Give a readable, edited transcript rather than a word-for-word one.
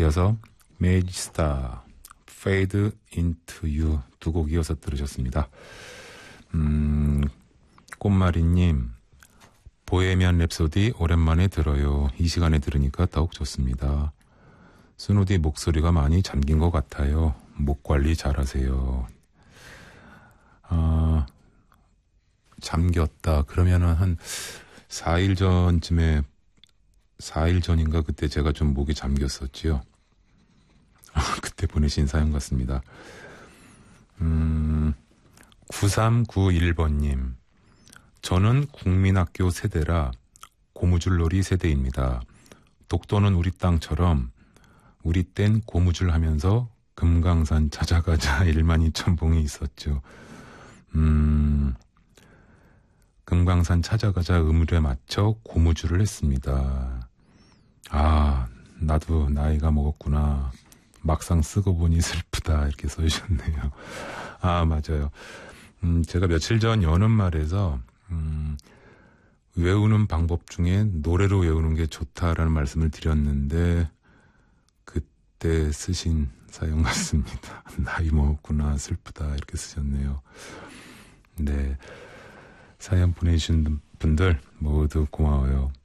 이어서 메이지스타 Fade Into You 두 곡 이어서 들으셨습니다. 꽃마리님, 보헤미안 랩소디 오랜만에 들어요. 이 시간에 들으니까 더욱 좋습니다. 스누디 목소리가 많이 잠긴 것 같아요. 목 관리 잘하세요. 잠겼다. 그러면은 한 4일 전인가 그때 제가 좀 목이 잠겼었지요. 그때 보내신 사연 같습니다. 9391번님, 저는 국민학교 세대라 고무줄놀이 세대입니다. 독도는 우리 땅처럼 우리 땐 고무줄 하면서 금강산 찾아가자 12,000봉이 있었죠. 금강산 찾아가자 음울에 맞춰 고무줄을 했습니다. 나도 나이가 먹었구나. 막상 쓰고 보니 슬프다. 이렇게 써주셨네요. 맞아요. 제가 며칠 전 여는 말에서 외우는 방법 중에 노래로 외우는 게 좋다라는 말씀을 드렸는데 그때 쓰신 사연 같습니다. 나이 먹었구나, 슬프다, 이렇게 쓰셨네요. 네, 사연 보내주신 분들 모두 고마워요.